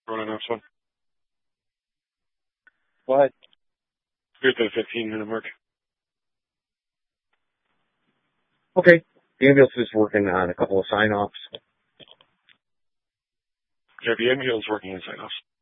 Running next one. What? You're at the 15-minute mark. Okay. The ambulance is working on a couple of sign-offs. Yeah, the ambulance working on sign-offs.